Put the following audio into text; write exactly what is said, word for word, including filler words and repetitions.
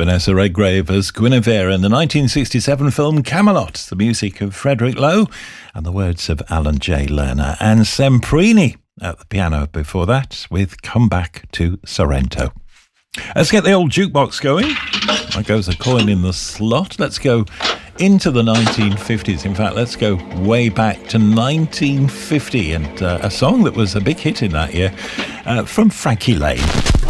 Vanessa Redgrave as Guinevere in the nineteen sixty-seven film Camelot, the music of Frederick Lowe and the words of Alan J. Lerner, and Semprini at the piano before that with Come Back to Sorrento. Let's get the old jukebox going. That goes a coin in the slot. Let's go into the nineteen fifties. In fact, let's go way back to nineteen fifty and uh, a song that was a big hit in that year uh, from Frankie Lane.